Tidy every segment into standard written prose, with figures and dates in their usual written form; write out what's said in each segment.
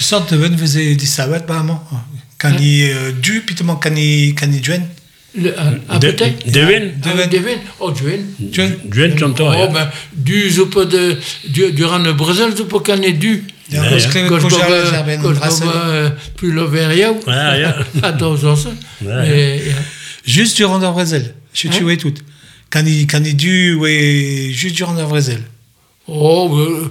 sorte de ven faisait des sabbats, apparemment. Quand il du, pitement quand il duen. Peut-être Devin. Oh, Duen, comme toi. Oh, ben, du zupo de durant le Brésil, zupo qu'on est du. Plus l'Overia. À 12 ans. Juste durant le Brésil. Je suis tout. Quand il du, ouais, juste durant le Brésil. Oh,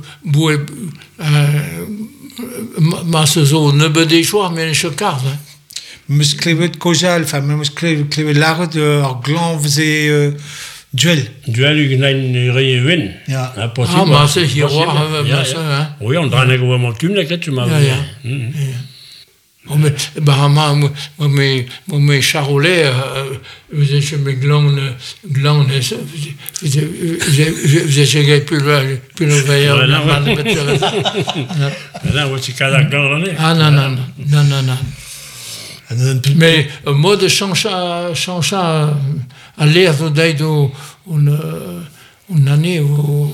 ma saison ne peut des choix, mais je carte. Musclevet kojal, enfin musclevet l'arre de gland faisait duel. Duel une réunion. Ja. Ah, mais c'est hiro, hein. Oui, on donne un gouvernement cum là que tu m'as vu. Oh, mais bah moi charolais, je me glande, je j'ai plus le veilleur. Là, où tu casses la glande. Ah non. Mais moi de changer à l'air de une année où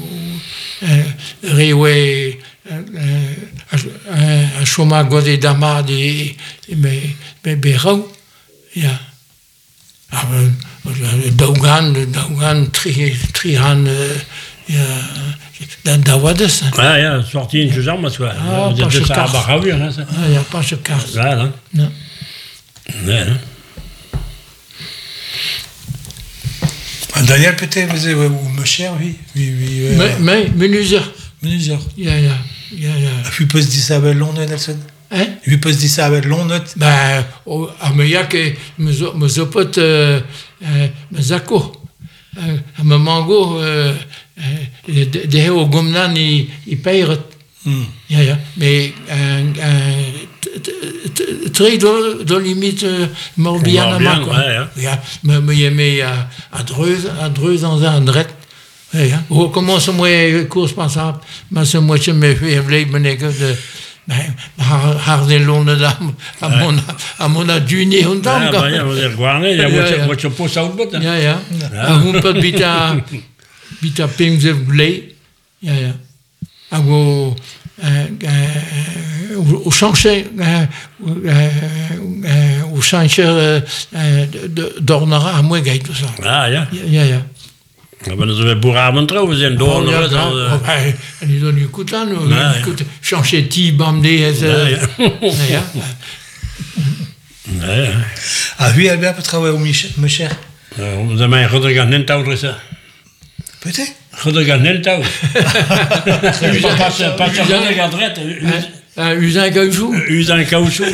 Riwe a chôma godé d'ama des berau ya Daugan trihan d'Awades. Ah, ja, sorti une chose moi toi. Ah, pas de ça à hein ça. Ah, y a pas ce cas. Voilà. Non. Ouais. Daniel peut-être vous avez ou me cher oui. Mais menuisier. Ja. Puis peut se dire ça avec long note Nelson. Hein? Puis peut se dire ça avec long note. Ben à me ya que me zopot me zako. À me mango de au gomnan il paye. Ja. Mais très dans limite morbihan à quoi. Ja, me yemé à Dreuz dans un dret. Ja. Hoe commence moi course passable, mais ce moi je me fais vlei beneke de har de londe dam à mon aduni on dam. Ja, ja, guarne, ja wat je post out bot. Ja. On peut bita ping ze vlei. Ja. Ago au chancher d'ornera à moi gagne tout ça. Ah ja. Maar dat we boeramen trouwens zijn door. En die doen nu goed aan. Changer ti bamde. Ja. Ah oui, Albert peut travailler au me cher. On a mijn goede gaan niet touwen ça. Peut-être. Goede gaan niet touwen. Pas goede gaan red. Usan caoutchouc.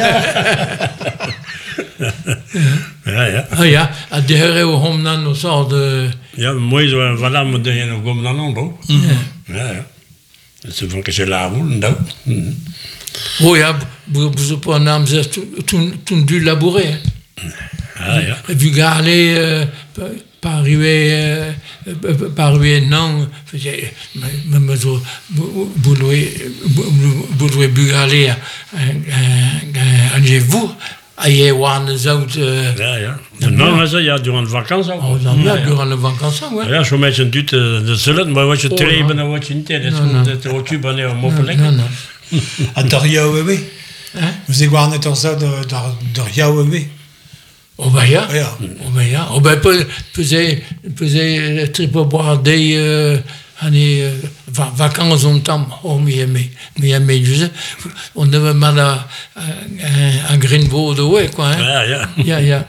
Ja. À derrière au homnan au sort de. Ja, moi zo voilà me de no gomnan non. Ja. C'est bon que je la roule non. Oh ja, vous pas nam ze tout du labourer. Ah ja. Vu galer par arriver non, me zo boulouer bugaler vous Aïe, wan zout. Ja. Non, maar ja, durant de vakantie. Oh, durant de vakantie, ouais. Ja, zo met een duut de zullen, maar wat je treiben en wat je niet hebt, dat wordt je bijna een moppelijk. Non. À Doriaoué. Vous avez guarné dans ça de Doriaoué. Oh ben ja. Oh ben peut-être triple boire des années vacances en temps. Oh mais je sais, on devait mal à Greenwood ouais quoi. Hein? Ja.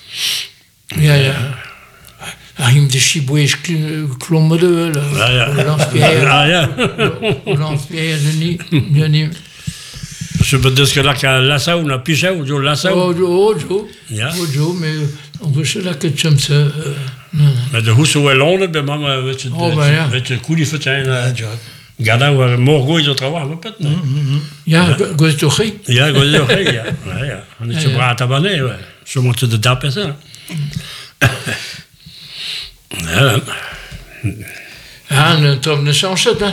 Ahim de Chiboué klommen de Lance-Pierre de Je peux dire que là, quand Lassau, on a piché, ou Joe Lassau. Oh, Joe, mais on veut se la que tu aimes ça. Mais de hoe zo Londen, bij mama, weet je, koelie zijn. Gada, waar morgen zo trouwen, wat niet. Ja, goes toch geen? Ja. En het is braat aan nee, zo moeten de dappen zijn. Ja. En Tom ne change pas.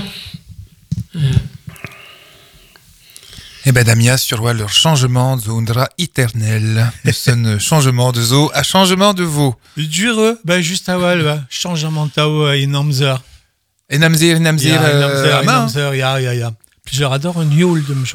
Et ben Damia sur leur changement de Undra éternel. Son changement de zo à changement de veau. Dur, ben juste à Wal, changement de tao et Namzer. Et Namzer, ja. Plusieurs adorent un yule de